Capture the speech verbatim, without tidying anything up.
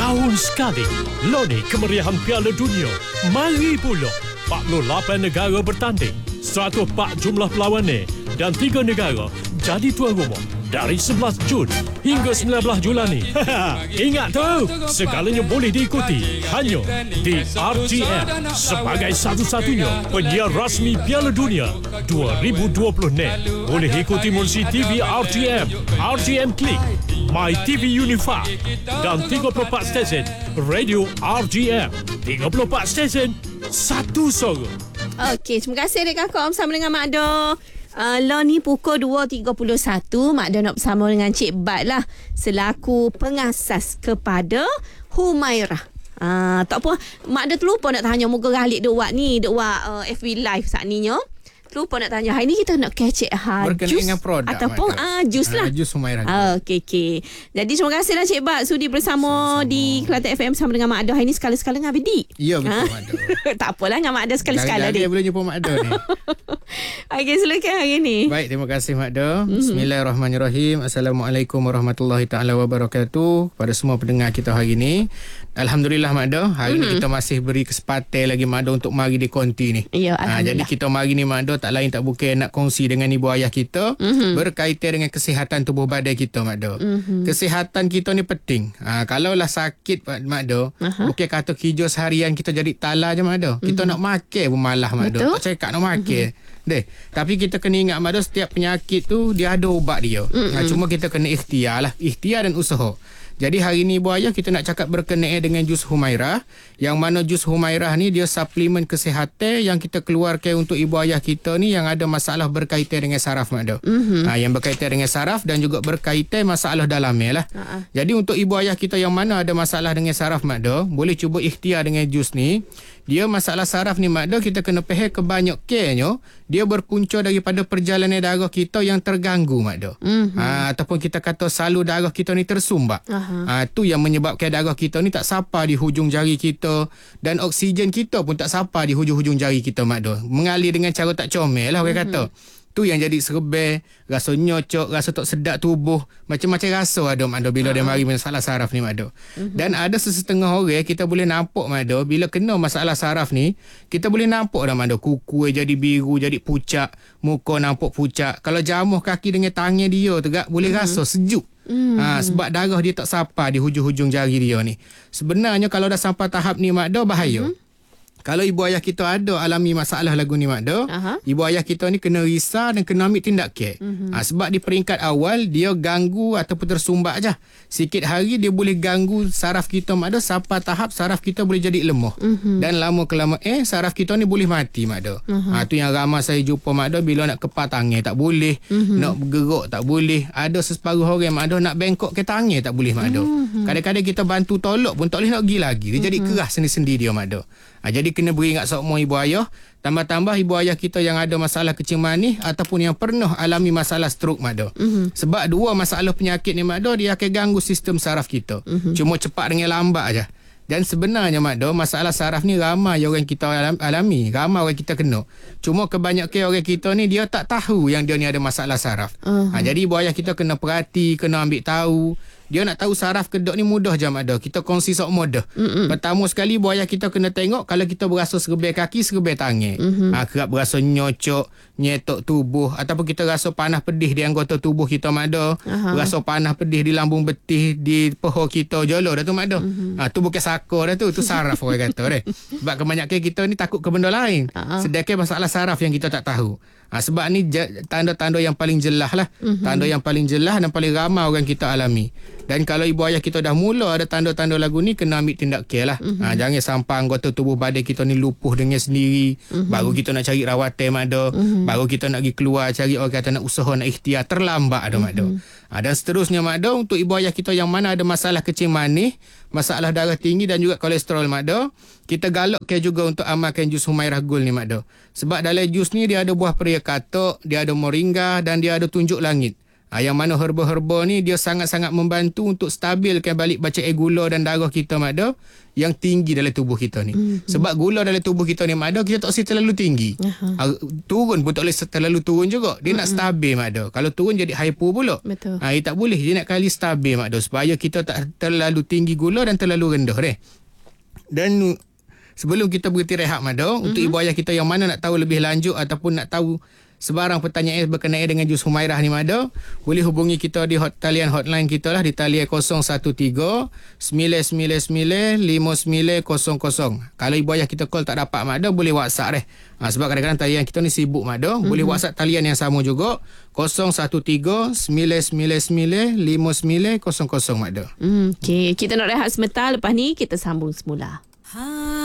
Setahun sekali, Loni kemeriahan Piala Dunia. Mari pula. empat puluh lapan negara bertanding, seratus empat jumlah perlawanan dan tiga negara jadi tuan rumah dari sebelas Jun hingga sembilan belas Julai ni. Ingat tu, segalanya boleh diikuti hanya di R T M sebagai satu-satunya penyiar rasmi Piala Dunia dua ribu dua puluh ni. Boleh ikuti melalui T V R T M, R T M Click, My T V Unify dan tiga puluh empat stesen Radio R T M. tiga puluh empat stesen, satu suara. Okey, terima kasih Dek Kakak bersama dengan Mak Do. Uh, Law ni pukul dua tiga puluh satu Mak Do nak bersama dengan Cik Bat lah selaku pengasas kepada Humairah. Uh, tak apa, Mak Do terlupa nak tanya muka Ghalib duk buat ni, duk buat uh, F B live saat ni nyo. Terlupa nak tanya. Hari ni kita nak kecek ha, berkenaan jus dengan produk ataupun ah jus lah. Uh, jus Humairah. Ah, okey okey. Jadi terima kasihlah Cik Bat sudi bersama sama-sama di Kelantan F M sama dengan Mak Do. Hari ni sekala-sekala dengan Abidi. Ya betul ha? Mak Do. Tak apalah dengan Mak Do sekali-sekala dia. Boleh jumpa Mak Do ni. Okey, silakan hari ni. Baik, terima kasih Mak Do. Mm-hmm. Bismillahirrahmanirrahim. Assalamualaikum warahmatullahi taala wabarakatuh. Pada semua pendengar kita hari ni. Alhamdulillah Mak Do, hari mm-hmm. ni kita masih beri kesempatan lagi Mak Do untuk mari di konti ni. Ya, ha, jadi kita mari ni Mak Do tak lain tak bukan nak kongsi dengan ibu ayah kita mm-hmm. berkaitan dengan kesihatan tubuh badan kita Mak Do. Mm-hmm. Kesihatan kita ni penting. Ha, kalaulah sakit Mak Do, uh-huh. bukan kata kerja seharian kita jadi tala je Mak Do. Kita mm-hmm. nak makan pun malah Mak Do. Tak cakap nak makan. Mm-hmm. Deh, tapi kita kena ingat Mak Do, setiap penyakit tu dia ada ubat dia. Mm-hmm. Ha, cuma kita kena ikhtiar lah, ikhtiar dan usaha. Jadi hari ni ibu ayah kita nak cakap berkenaan dengan jus Humairah, yang mana jus Humairah ni dia suplemen kesihatan yang kita keluarkan untuk ibu ayah kita ni yang ada masalah berkaitan dengan saraf Mak Do. Mm-hmm. Ha, yang berkaitan dengan saraf dan juga berkaitan masalah dalamnya lah. Uh-huh. Jadi untuk ibu ayah kita yang mana ada masalah dengan saraf Mak Do, boleh cuba ikhtiar dengan jus ni. Dia masalah saraf ni Mak Do, kita kena faham kebanyakannya dia berpunca daripada perjalanan darah kita yang terganggu Mak Do. Mm-hmm. Ha, ataupun kita kata salur darah kita ni tersumbat. Uh-huh. Ha, tu yang menyebabkan darah kita ni tak sampai di hujung jari kita dan oksigen kita pun tak sampai di hujung-hujung jari kita Mak Do. Mengalir dengan cara tak comel lah orang mm-hmm. kata. Tu yang jadi serba, rasa nyocok, rasa tak sedap tubuh, macam-macam rasa ada Mak Do bila uh-huh. dia mari masalah saraf ni Mak Do. Uh-huh. Dan ada sesetengah orang kita boleh nampak Mak Do, bila kena masalah saraf ni, kita boleh nampak dah Mak Do, kuku jadi biru, jadi pucat, muka nampak pucat. Kalau jamuh kaki dengan tangan dia tegak boleh uh-huh. rasa sejuk. Hmm. Ha, sebab darah dia tak sampai di hujung-hujung jari dia ni. Sebenarnya kalau dah sampai tahap ni Mak Do, bahaya. Hmm. Kalau ibu ayah kita ada alami masalah lagu ni Mak Do, uh-huh. ibu ayah kita ni kena risau dan kena ambil tindakan. Uh-huh. Ha, sebab di peringkat awal dia ganggu ataupun tersumbat je. Sikit hari dia boleh ganggu saraf kita Mak Do sampai tahap saraf kita boleh jadi lemah. Uh-huh. Dan lama kelamaan eh saraf kita ni boleh mati Mak Do. Uh-huh. Ha, tu yang ramai saya jumpa Mak Do, bila nak kepal tangan tak boleh, uh-huh. nak bergerak tak boleh. Ada seseparuh orang Mak Do nak bengkok ke tangan tak boleh Mak Do. Uh-huh. Kadang-kadang kita bantu tolak pun tak boleh nak pergi lagi. Dia uh-huh. jadi keras sendi-sendi dia Mak Do. Ha, jadi kena beri ingat semua ibu ayah. Tambah-tambah ibu ayah kita yang ada masalah kencing manis ataupun yang pernah alami masalah stroke Mak Do. Mm-hmm. Sebab dua masalah penyakit ni Mak Do, dia akan ganggu sistem saraf kita. Mm-hmm. Cuma cepat dengan lambat aja. Dan sebenarnya Mak Do, masalah saraf ni ramai orang kita alami, ramai orang kita kena. Cuma kebanyakan orang kita ni dia tak tahu yang dia ni ada masalah saraf. Uh-huh. Ha, jadi ibu ayah kita kena perhati, kena ambil tahu. Dia nak tahu saraf kedok ni mudah je Mak Do. Kita kongsi sok mudah. Mm-mm. Pertama sekali ibu ayah kita kena tengok kalau kita berasa serbai kaki, serbai tangan. Mm-hmm. Ha, kerap berasa nyocok, nyetok tubuh ataupun kita rasa panas pedih di anggota tubuh kita Mak Do. Uh-huh. Berasa panas pedih di lambung betih, di peha kita jolo dah tu Mak Do. Mm-hmm. Ha, tu bukan saka dah tu, tu saraf orang kata dah. Sebab kebanyakan kita ni takut ke benda lain. Uh-huh. Sedangkan masalah saraf yang kita tak tahu. Ha, sebab ni tanda-tanda yang paling jelas lah. Mm-hmm. Tanda yang paling jelas dan paling ramai orang kita alami. Dan kalau ibu ayah kita dah mula ada tanda-tanda lagu ni, kena ambil tindakan lah. Mm-hmm. Ha, jangan sampai anggota tubuh badan kita ni lupuh dengan sendiri. Mm-hmm. Baru kita nak cari rawatan Mak Do. Mm-hmm. Baru kita nak pergi keluar cari orang kata nak usaha, nak ikhtiar. Terlambat ada Mak Do. Mm-hmm. Ha, dan seterusnya Mak Do, untuk ibu ayah kita yang mana ada masalah kencing manis, masalah darah tinggi dan juga kolesterol Mak Do, kita galakkan juga untuk amalkan jus Humairah Gold ni Mak Do. Sebab dalam jus ni dia ada buah peri katok, dia ada moringa dan dia ada tunjuk langit. Ha, yang mana herba-herba ni dia sangat-sangat membantu untuk stabilkan balik baca air gula dan darah kita, Mak Do, yang tinggi dalam tubuh kita ni. Mm-hmm. Sebab gula dalam tubuh kita ni, Mak Do, kita tak boleh terlalu tinggi. Uh-huh. Ha, turun pun tak boleh terlalu turun juga. Dia mm-hmm. nak stabil, Mak Do. Kalau turun jadi hypo pula. Betul. Ha, dia tak boleh. Dia nak kali stabil, Mak Do, supaya kita tak terlalu tinggi gula dan terlalu rendah deh. Dan sebelum kita berhenti rehat, Mak Do, mm-hmm. untuk ibu ayah kita yang mana nak tahu lebih lanjut ataupun nak tahu sebarang pertanyaan berkenaan dengan jus Humairah ni, Mak Do, boleh hubungi kita di hot, talian hotline kita lah di talian kosong satu tiga sembilan sembilan sembilan lima sembilan kosong kosong. Kalau ibu ayah kita call tak dapat, Mak Do, boleh WhatsApp deh. Ha, sebab kadang-kadang talian kita ni sibuk, Mak Do. Mm-hmm. Boleh WhatsApp talian yang sama juga kosong satu tiga sembilan sembilan sembilan lima sembilan kosong kosong, Mak Do. Mm, okey, kita nak rehat sebentar, lepas ni kita sambung semula. Ha.